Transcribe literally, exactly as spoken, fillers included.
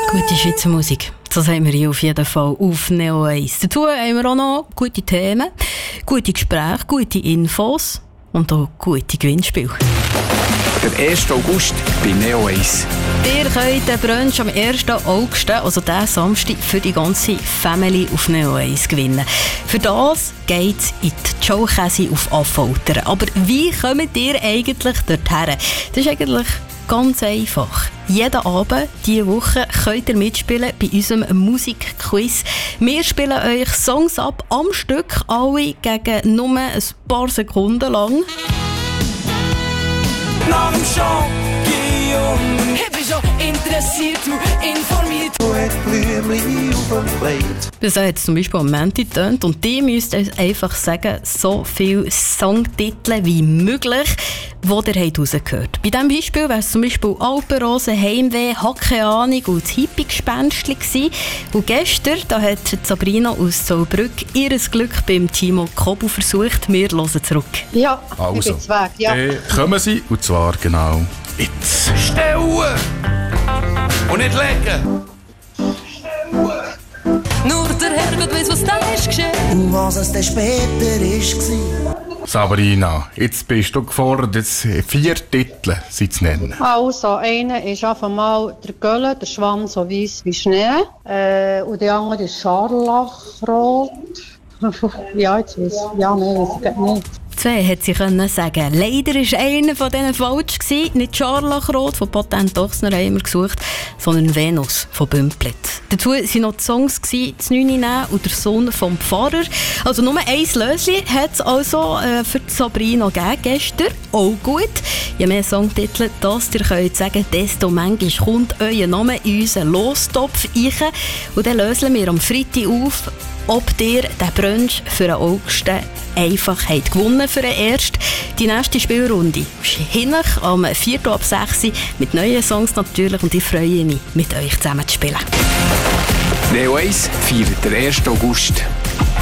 Gute Schweizer Musik. Das haben wir hier auf jeden Fall auf Neo eins. Dazu haben wir auch noch gute Themen, gute Gespräche, gute Infos und auch gute Gewinnspiele. Der erste August bei Neo eins. Ihr könnt den Brunch am ersten August, also diesen Samstag, für die ganze Family auf Neo eins gewinnen. Für das geht es in die Showkäse auf Affoltern. Aber wie kommt ihr eigentlich dorthin? Das ist eigentlich ganz einfach. Jeden Abend, diese Woche, könnt ihr mitspielen bei unserem Musikquiz. Wir spielen euch Songs ab am Stück, alle gegen nur ein paar Sekunden lang. Nach dem Champion. Ich bin schon interessiert und informiert. Das hat jetzt zum Beispiel am Menti getönt und die müsst uns einfach sagen, so viele Songtitel wie möglich, die ihr rausgehört habt. Bei diesem Beispiel wäre es zum Beispiel Alpenrose, Heimweh, «Hacke Ahnung» und das Hippie-Gespenstli gewesen. Und gestern da hat Sabrina aus Zollbrück ihr Glück beim Timo Kobu versucht. Wir hören zurück. Ja, Also, ich bin weg, ja. dann kommen sie, und zwar genau jetzt. Stellen und nicht legen. Nur der Herrgott weiss, was da ist geschehen. Und was es dann später war. Sabrina, jetzt bist du gefordert, jetzt vier Titel sie zu nennen. Also, einer ist einfach mal der Gölle, der Schwanz so weiss wie Schnee. Äh, und der andere ist Scharlachrot. Ja, jetzt weiss ich. Ja, nein, weiss ich nicht. Zwei hat sie können sagen. Leider war einer von denen falsch gewesen. Nicht Scharlachrot von Patent Ochsner haben wir gesucht, sondern Venus von Bümplet. Dazu waren noch die Songs gewesen, «Das Neune nehmen» und «Der Sohn vom Pfarrer». Also nur ein Löschen hat es also äh, für Sabrina gegeben gestern. Auch gut. Je mehr Songtitel, das ihr könnt sagen, desto manchmal kommt euer Name in unseren Lostopf rein. Und dann lösen wir am Freitag auf, ob ihr den Brunch für den August einfach habt gewonnen für den ersten. Die nächste Spielrunde ist hinten am vierten ab sechs mit neuen Songs natürlich und ich freue mich, mit euch zusammen zu spielen. Neo eins feiert den ersten August.